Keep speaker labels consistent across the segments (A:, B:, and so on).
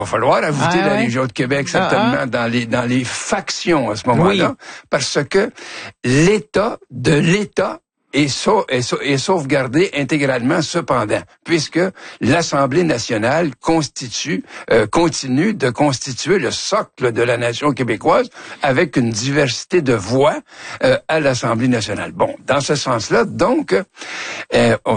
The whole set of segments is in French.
A: va falloir ajouter la région de Québec, certainement, dans les factions à ce moment-là, parce que l'État est sauvegardé intégralement cependant, puisque l'Assemblée nationale continue de constituer le socle de la nation québécoise avec une diversité de voix à l'Assemblée nationale. Bon, dans ce sens-là, donc, on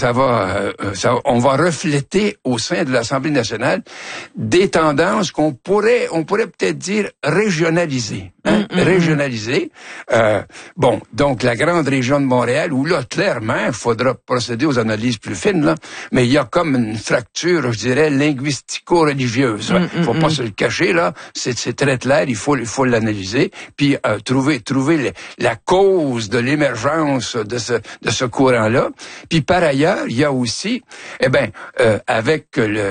A: va refléter au sein de l'Assemblée nationale des tendances qu'on pourrait peut-être dire régionalisées. Régionalisées. Bon, donc la grande région de Montréal, où là, clairement, il faudra procéder aux analyses plus fines, là, mais il y a comme une fracture, je dirais, linguistico-religieuse. Faut pas se le cacher, là, c'est très clair, il faut l'analyser, puis trouver la cause de l'émergence de ce courant-là. Puis par ailleurs, il y a aussi, avec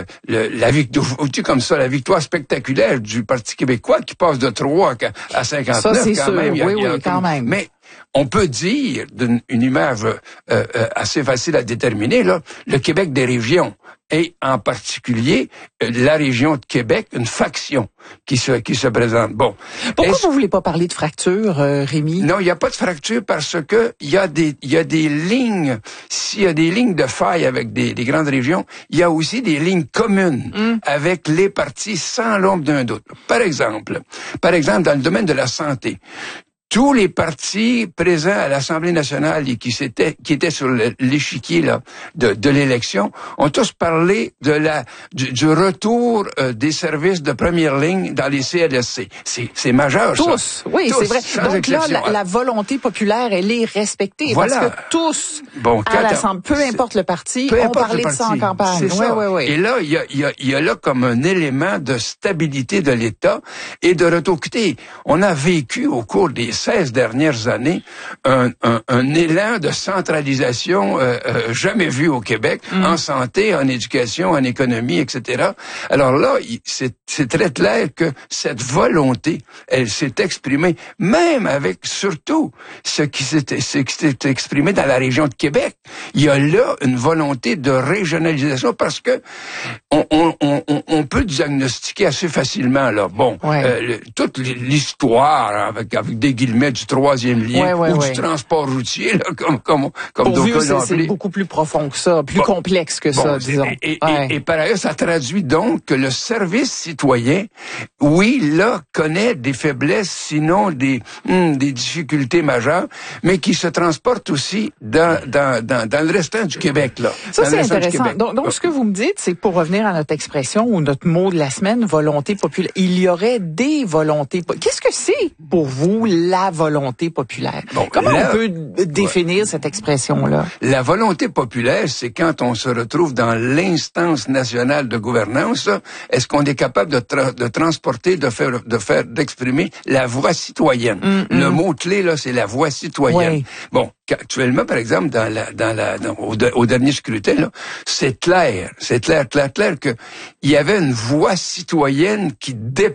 A: la victoire spectaculaire du Parti québécois qui passe de 3 à 59,
B: ça, c'est
A: quand
B: sûr.
A: même.
B: Quand même.
A: Mais on peut dire, d'une image assez facile à déterminer, là, le Québec des régions, et en particulier la région de Québec, une faction qui se présente. Bon.
B: Pourquoi vous voulez pas parler de fracture, Rémi?
A: Non, il n'y a pas de fracture parce que il y a des lignes. S'il y a des lignes de faille avec des grandes régions, il y a aussi des lignes communes avec les partis sans l'ombre d'un doute. Par exemple, dans le domaine de la santé, tous les partis présents à l'Assemblée nationale et qui étaient sur l'échiquier là de l'élection ont tous parlé du retour des services de première ligne dans les CLSC. C'est majeur,
B: tous,
A: ça.
B: Oui, c'est vrai. Donc
A: exception.
B: là, la volonté populaire, elle est respectée.
A: Voilà.
B: Parce que tous, à l'Assemblée, peu importe le parti, ont parlé de ça en campagne.
A: Oui. Et là, il y a là comme un élément de stabilité de l'État et de retour. Écoutez, on a vécu au cours des 16 dernières années un élan de centralisation jamais vu au Québec, en santé, en éducation, en économie, etc. Alors là, c'est très clair que cette volonté, elle s'est exprimée, même avec surtout ce qui s'est exprimé dans la région de Québec. Il y a là une volonté de régionalisation parce que on peut diagnostiquer assez facilement là. Bon, toute l'histoire avec des guillemets du troisième lien ou du transport routier, là, comme
B: d'aucuns l'ont appelé. C'est beaucoup plus profond que ça, plus complexe que ça, disons.
A: Et par ailleurs, ça traduit donc que le service citoyen, connaît des faiblesses, sinon des difficultés majeures, mais qui se transportent aussi dans le restant du Québec, là.
B: Ça, c'est intéressant. Donc, ce que vous me dites, c'est pour revenir à notre expression ou notre mot de la semaine, volonté populaire. Il y aurait des volontés populaires. Qu'est-ce que c'est pour vous la volonté populaire? Comment on peut définir cette expression-là?
A: La volonté populaire, c'est quand on se retrouve dans l'instance nationale de gouvernance, est-ce qu'on est capable de transporter, d'exprimer la voix citoyenne? Le mot-clé, là, c'est la voix citoyenne. Oui. Bon, actuellement, par exemple, au dernier scrutin, là, c'est clair que il y avait une voix citoyenne qui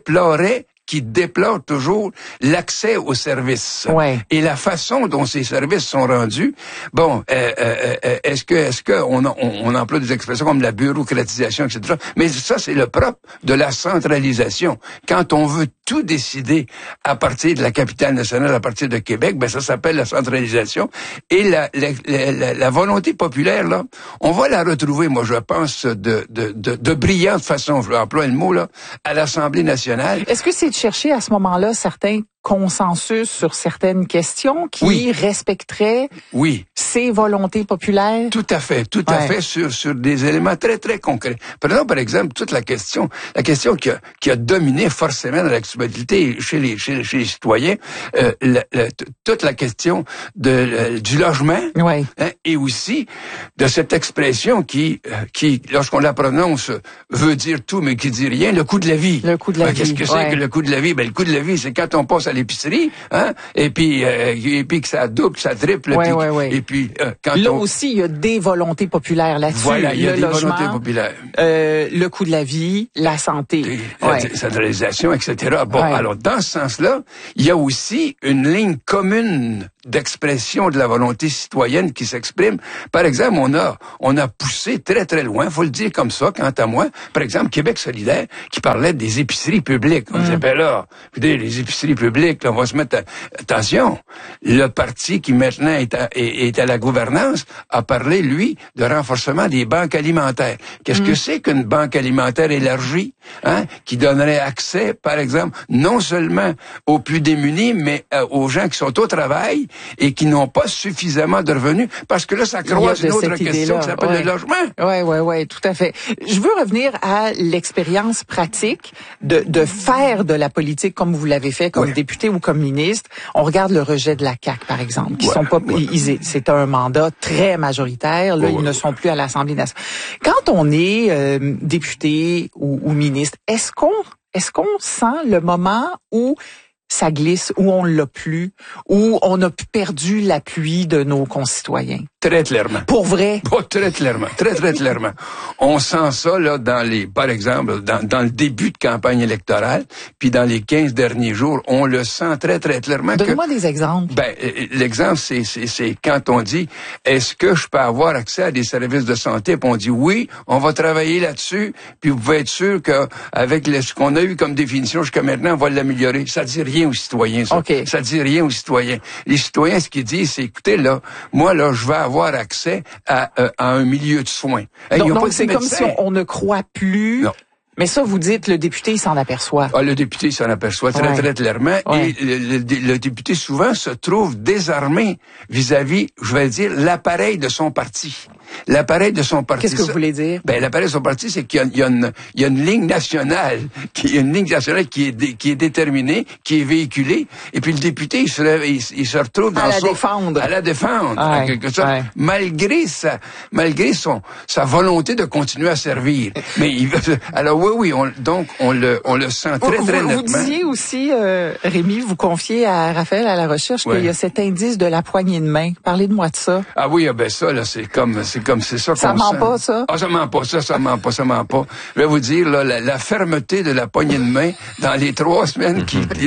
A: déplore toujours l'accès aux services et la façon dont ces services sont rendus. Bon, est-ce que on emploie des expressions comme la bureaucratisation, etc. Mais ça, c'est le propre de la centralisation. Quand on veut tout décider à partir de la capitale nationale, à partir de Québec, ça s'appelle la centralisation. Et la volonté populaire, là, on va la retrouver, moi, je pense, de brillante façon, je vais employer le mot, là, à l'Assemblée nationale.
B: Est-ce que c'est de chercher à ce moment-là certains consensus sur certaines questions qui respecteraient ces volontés populaires?
A: Tout à fait sur des éléments très, très concrets. Prenons par exemple toute la question qui a dominé forcément dans l'actualité chez les citoyens, toute la question du logement, et aussi de cette expression qui lorsqu'on la prononce veut dire tout mais qui dit rien, le coût de la vie.
B: Le coût de la vie.
A: Qu'est-ce que c'est que le coût de la vie? Le coût de la vie, c'est quand on passe à l'épicerie, et puis que ça double, ça triple, et puis quand
B: là aussi il y a des volontés populaires là-dessus.
A: Voilà, il y a des volontés populaires.
B: Le coût de la vie, la santé,
A: la centralisation, etc. Bon, alors dans ce sens-là, il y a aussi une ligne commune d'expression de la volonté citoyenne qui s'exprime. Par exemple, on a poussé très, très loin, faut le dire comme ça, quant à moi, par exemple, Québec solidaire, qui parlait des épiceries publiques. On disait, ben là, écoutez, les épiceries publiques, là, on va se mettre attention. Le parti qui maintenant est à la gouvernance a parlé, lui, de renforcement des banques alimentaires. Qu'est-ce que c'est qu'une banque alimentaire élargie, hein, qui donnerait accès, par exemple, non seulement aux plus démunis, mais aux gens qui sont au travail et qui n'ont pas suffisamment de revenus, parce que là, ça croise une autre question qui s'appelle le logement.
B: Oui, tout à fait. Je veux revenir à l'expérience pratique de faire de la politique comme vous l'avez fait, comme député ou comme ministre. On regarde le rejet de la CAQ, par exemple, qui sont pas, c'est un mandat très majoritaire. Là, ils ne sont plus à l'Assemblée nationale. Quand on est député ou ministre, est-ce qu'on sent le moment où ça glisse, où on l'a plus, où on a perdu l'appui de nos concitoyens?
A: Très clairement.
B: Pour vrai?
A: Pas très clairement. Très, très clairement. On sent ça, là, par exemple, dans le début de campagne électorale, puis dans les 15 derniers jours, on le sent très, très clairement.
B: Donne-moi des exemples.
A: L'exemple, c'est quand on dit, est-ce que je peux avoir accès à des services de santé? Puis on dit oui, on va travailler là-dessus, puis vous pouvez être sûr qu'avec ce qu'on a eu comme définition jusqu'à maintenant, on va l'améliorer. Ça dit rien aux citoyens, ça.
B: Okay.
A: Ça dit rien aux citoyens. Les citoyens, ce qu'ils disent, c'est, écoutez, là, moi, là, je vais avoir accès à un milieu de soins.
B: Donc c'est comme si on ne croit plus.
A: Non.
B: Mais ça, vous dites, le député, il s'en aperçoit.
A: Ah, le député, il s'en aperçoit très, très clairement.
B: Ouais.
A: Et le député, souvent, se trouve désarmé vis-à-vis, je vais dire, l'appareil de son parti. L'appareil de son parti.
B: Qu'est-ce que vous voulez dire?
A: L'appareil de son parti, c'est qu'il y a une ligne nationale, qui est déterminée, qui est véhiculée. Et puis le député, il se retrouve dans à la défendre. En quelque sorte, malgré sa volonté de continuer à servir. Mais alors oui, on le sent très, très nettement.
B: Vous disiez aussi, Rémi, vous confiez à Raphaël à la recherche qu'il y a cet indice de la poignée de main. Parlez-de-moi de ça.
A: Ah oui, ça, là, c'est ça qu'on
B: ça ment
A: sent.
B: Pas, ça?
A: Ah, ça ment pas, ça ment pas. Je vais vous dire, là, la fermeté de la poignée de main dans les 3 semaines,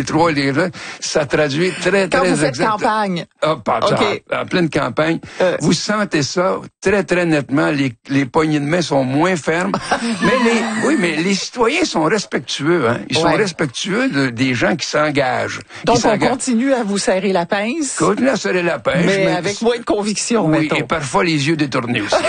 A: ça traduit très,
B: Quand
A: très
B: vous faites
A: exact.
B: campagne.
A: En pleine campagne. Vous sentez ça très, très nettement. Les poignées de main sont moins fermes. mais les citoyens sont respectueux, hein. Ils sont respectueux des gens qui s'engagent.
B: Donc, on continue à vous serrer la pince.
A: Continue à serrer la pince.
B: Mais avec moins de conviction,
A: oui,
B: mettons.
A: Et parfois les yeux détournés aussi.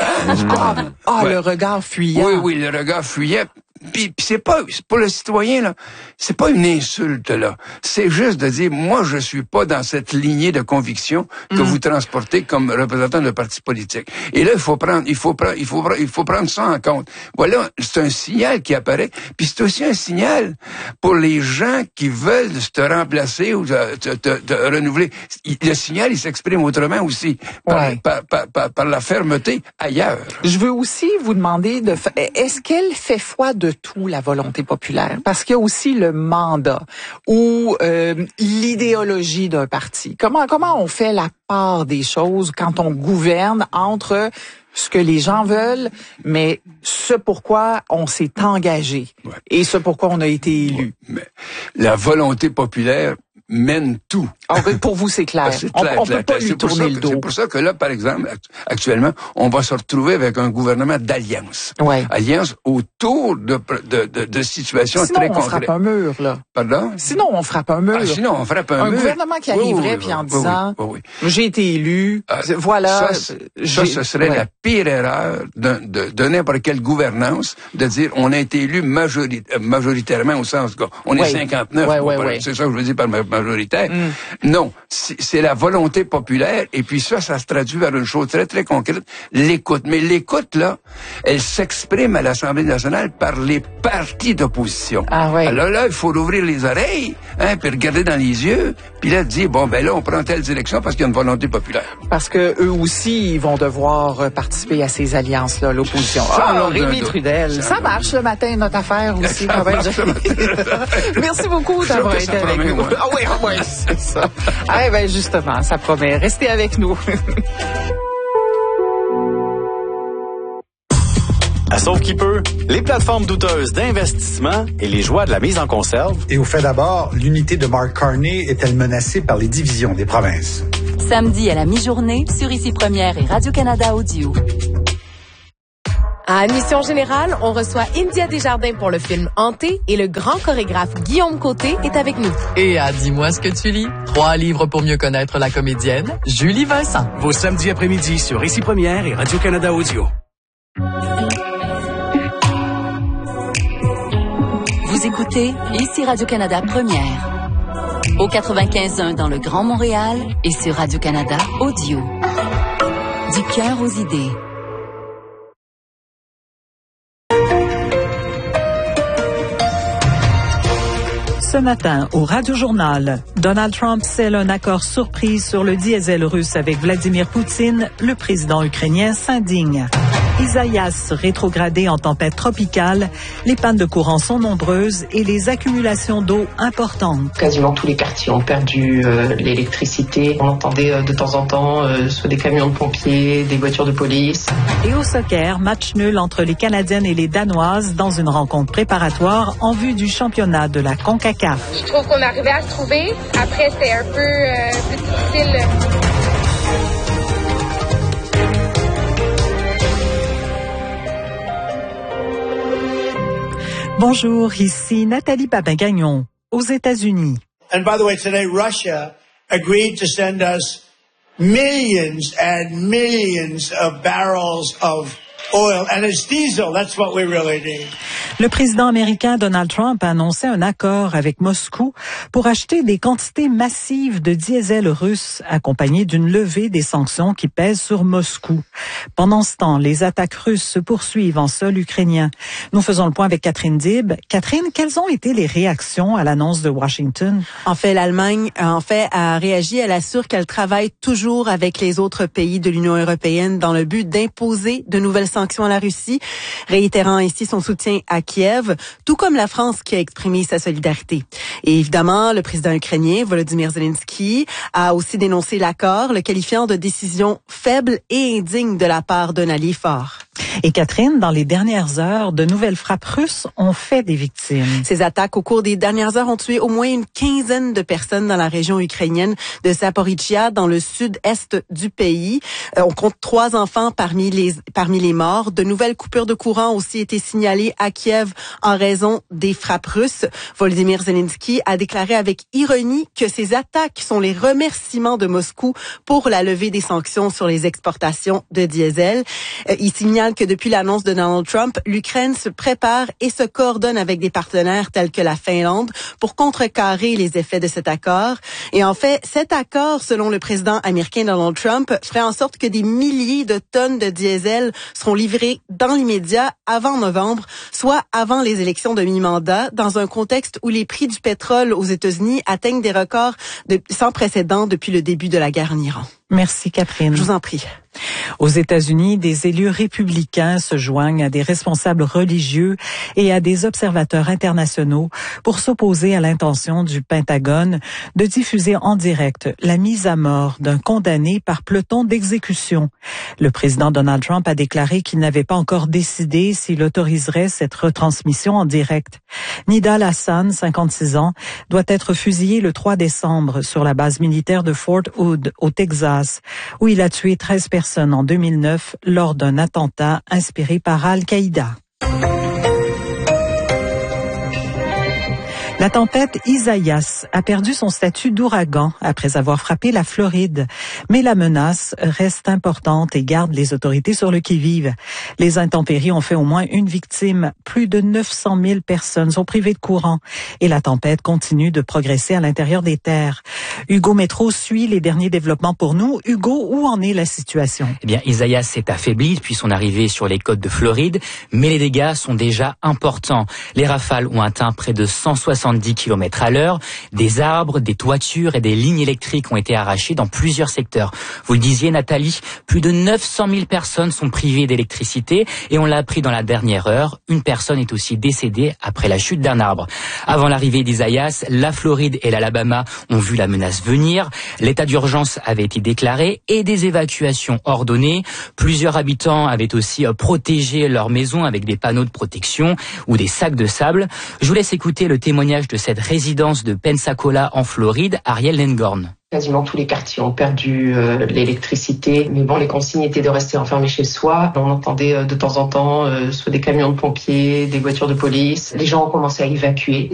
B: Le regard fuyant.
A: Oui, le regard fuyant. Puis c'est pas, pour le citoyen, là, c'est pas une insulte, là. C'est juste de dire, moi, je suis pas dans cette lignée de conviction que vous transportez comme représentant de parti politique. Et là, il faut prendre ça en compte. Voilà, c'est un signal qui apparaît. Puis c'est aussi un signal pour les gens qui veulent te remplacer ou te renouveler. Le signal, il s'exprime autrement aussi. Par la fermeté ailleurs.
B: Je veux aussi vous demander est-ce qu'elle fait foi de tout, la volonté populaire? Parce qu'il y a aussi le mandat ou l'idéologie d'un parti. Comment on fait la part des choses quand on gouverne entre ce que les gens veulent, mais ce pourquoi on s'est engagé et ce pourquoi on a été élu?
A: Mais la volonté populaire mène tout.
B: Pour vous, c'est clair. On peut pas lui tourner le dos.
A: C'est pour ça que là, par exemple, actuellement, on va se retrouver avec un gouvernement d'alliance. Alliance autour de situations très concrètes.
B: Sinon, on frappe un mur, là.
A: Pardon?
B: Sinon, on frappe un mur.
A: Sinon, on frappe un mur.
B: Un gouvernement qui arriverait puis en disant, j'ai été élu, voilà.
A: Ce serait la pire erreur de n'importe quelle gouvernance de dire on a été élu majoritairement au sens que on est 59. C'est ça que je veux dire par majoritaire. Non, c'est la volonté populaire et puis ça se traduit par une chose très, très concrète, l'écoute. Mais l'écoute, là, elle s'exprime à l'Assemblée nationale par les partis d'opposition. Alors là, il faut ouvrir les oreilles, puis regarder dans les yeux, puis là, dire, là, on prend telle direction parce qu'il y a une volonté populaire.
B: Parce que eux aussi, ils vont devoir participer à ces alliances-là, l'opposition. Rémi Trudel, ça marche le matin, notre affaire aussi. Merci beaucoup d'avoir été avec nous. Oui, c'est ça. Justement, ça promet. Restez avec nous.
C: À Sauve qui peut, les plateformes douteuses d'investissement et les joies de la mise en conserve.
D: Et au fait d'abord, l'unité de Mark Carney est-elle menacée par les divisions des provinces? Samedi à la mi-journée sur Ici Première et Radio-Canada Audio.
E: À Admission Générale, on reçoit India Desjardins pour le film Hanté et le grand chorégraphe Guillaume Côté est avec nous.
F: Et à Dis-moi ce que tu lis, 3 livres pour mieux connaître la comédienne Julie Vincent.
G: Vos samedis après-midi sur Ici Première et Radio-Canada Audio.
D: Vous écoutez Ici Radio-Canada Première. Au 95.1 dans le Grand Montréal et sur Radio-Canada Audio. Du cœur aux idées.
H: Ce matin, au Radio-Journal, Donald Trump scelle un accord surprise sur le diesel russe avec Vladimir Poutine. Le président ukrainien s'indigne. Isaias rétrogradé en tempête tropicale. Les pannes de courant sont nombreuses et les accumulations d'eau importantes.
I: Quasiment tous les quartiers ont perdu l'électricité. On entendait de temps en temps soit des camions de pompiers, des voitures de police.
H: Et au soccer, match nul entre les Canadiennes et les Danoises dans une rencontre préparatoire en vue du championnat de la CONCACAF.
J: Je trouve qu'on arrivait à se trouver. Après, c'était un peu plus difficile.
H: Bonjour, ici Nathalie Papin-Gagnon, aux États-Unis.
K: And by the way, today Russia agreed to send us millions and millions of barrels of oil, and it's diesel. That's what we really need.
H: Le président américain Donald Trump a annoncé un accord avec Moscou pour acheter des quantités massives de diesel russe, accompagné d'une levée des sanctions qui pèsent sur Moscou. Pendant ce temps, les attaques russes se poursuivent en sol ukrainien. Nous faisons le point avec Catherine Dib. Catherine, quelles ont été les réactions à l'annonce de Washington?
L: En fait, l'Allemagne a réagi. Elle assure qu'elle travaille toujours avec les autres pays de l'Union européenne dans le but d'imposer de nouvelles sanctions à la Russie, réitérant ainsi son soutien à Kiev, tout comme la France qui a exprimé sa solidarité. Et évidemment, le président ukrainien, Volodymyr Zelensky, a aussi dénoncé l'accord, le qualifiant de décision faible et indigne de la part d'un allié fort.
H: Et Catherine, dans les dernières heures, de nouvelles frappes russes ont fait des victimes.
L: Ces attaques au cours des dernières heures ont tué au moins une quinzaine de personnes dans la région ukrainienne de Zaporizhzhia, dans le sud-est du pays. On compte 3 enfants parmi les morts. De nouvelles coupures de courant ont aussi été signalées à Kiev en raison des frappes russes. Volodymyr Zelensky a déclaré avec ironie que ces attaques sont les remerciements de Moscou pour la levée des sanctions sur les exportations de diesel. Il signale que depuis l'annonce de Donald Trump, l'Ukraine se prépare et se coordonne avec des partenaires tels que la Finlande pour contrecarrer les effets de cet accord. Et en fait, cet accord, selon le président américain Donald Trump, ferait en sorte que des milliers de tonnes de diesel seront livrées dans l'immédiat avant novembre, soit avant les élections de mi-mandat, dans un contexte où les prix du pétrole aux États-Unis atteignent des records sans précédent depuis le début de la guerre en Iran.
H: Merci Catherine.
L: Je vous en prie.
H: Aux États-Unis, des élus républicains se joignent à des responsables religieux et à des observateurs internationaux pour s'opposer à l'intention du Pentagone de diffuser en direct la mise à mort d'un condamné par peloton d'exécution. Le président Donald Trump a déclaré qu'il n'avait pas encore décidé s'il autoriserait cette retransmission en direct. Nidal Hassan, 56 ans, doit être fusillé le 3 décembre sur la base militaire de Fort Hood, au Texas, où il a tué 13 personnes en 2009 lors d'un attentat inspiré par Al-Qaïda. La tempête Isaias a perdu son statut d'ouragan après avoir frappé la Floride. Mais la menace reste importante et garde les autorités sur le qui-vive. Les intempéries ont fait au moins une victime. Plus de 900 000 personnes sont privées de courant. Et la tempête continue de progresser à l'intérieur des terres. Hugo Métro suit les derniers développements pour nous. Hugo, où en est la situation?
M: Eh bien, Isaias s'est affaibli depuis son arrivée sur les côtes de Floride, mais les dégâts sont déjà importants. Les rafales ont atteint près de 170 km à l'heure. Des arbres, des toitures et des lignes électriques ont été arrachées dans plusieurs secteurs. Vous le disiez, Nathalie, plus de 900 000 personnes sont privées d'électricité et on l'a appris dans la dernière heure. Une personne est aussi décédée après la chute d'un arbre. Avant l'arrivée d'Isaias, la Floride et l'Alabama ont vu la menace venir. L'état d'urgence avait été déclaré et des évacuations ordonnées. Plusieurs habitants avaient aussi protégé leur maison avec des panneaux de protection ou des sacs de sable. Je vous laisse écouter le témoignage de cette résidence de Pensacola en Floride, Ariel Lengorn.
I: Quasiment tous les quartiers ont perdu l'électricité. Mais bon, les consignes étaient de rester enfermés chez soi. On entendait de temps en temps soit des camions de pompiers, des voitures de police. Les gens ont commencé à évacuer.